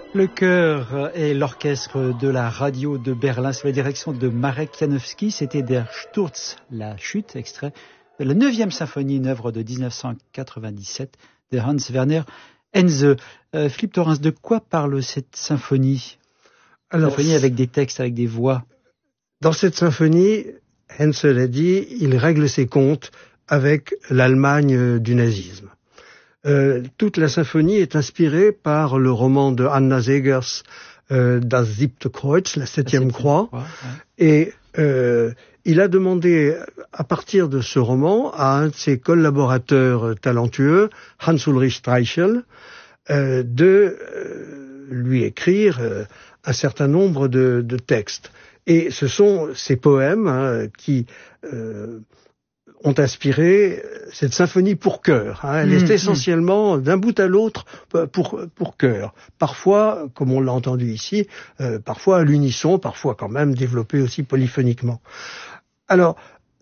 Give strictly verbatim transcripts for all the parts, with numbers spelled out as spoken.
Le chœur et l'orchestre de la radio de Berlin sous la direction de Marek Janowski, c'était Der Sturz, la chute, extrait de la neuvième symphonie, une œuvre de dix-neuf cent quatre-vingt-dix-sept de Hans Werner Henze. Euh, Philippe Thorens, de quoi parle cette symphonie? Alors, symphonie avec des textes, avec des voix. Dans cette symphonie, Henze l'a dit, il règle ses comptes avec l'Allemagne du nazisme. Euh, toute la symphonie est inspirée par le roman de Anna Zegers, euh, Das siebte Kreuz, la septième croix. croix ouais. Et euh, il a demandé, à partir de ce roman, à un de ses collaborateurs talentueux, Hans-Ulrich Streichel, euh, de euh, lui écrire euh, un certain nombre de, de textes. Et ce sont ces poèmes hein, qui... Euh, ont inspiré cette symphonie pour chœur. Hein. Elle mmh, est essentiellement, mmh. d'un bout à l'autre, pour, pour chœur. Parfois, comme on l'a entendu ici, euh, parfois à l'unisson, parfois quand même développée aussi polyphoniquement. Alors,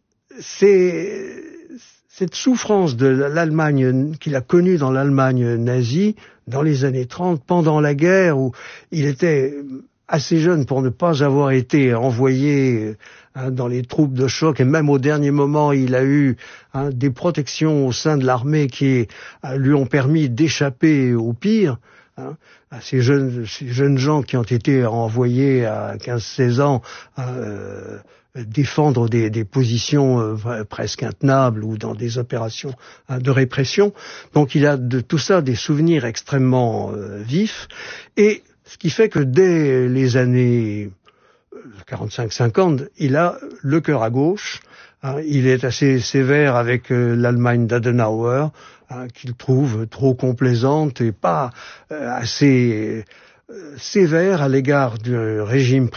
c'est cette souffrance de l'Allemagne, qu'il a connue dans l'Allemagne nazie, dans les années trente, pendant la guerre, où il était assez jeune pour ne pas avoir été envoyé hein, dans les troupes de choc, et même au dernier moment, il a eu hein, des protections au sein de l'armée qui hein, lui ont permis d'échapper au pire. Hein, à ces jeunes, ces jeunes gens qui ont été envoyés à quinze seize ans euh, défendre des, des positions euh, presque intenables ou dans des opérations hein, de répression. Donc il a de tout ça des souvenirs extrêmement euh, vifs, et ce qui fait que dès les années quarante-cinq cinquante, il a le cœur à gauche. Hein, il est assez sévère avec euh, l'Allemagne d'Adenauer, hein, qu'il trouve trop complaisante et pas euh, assez euh, sévère à l'égard du régime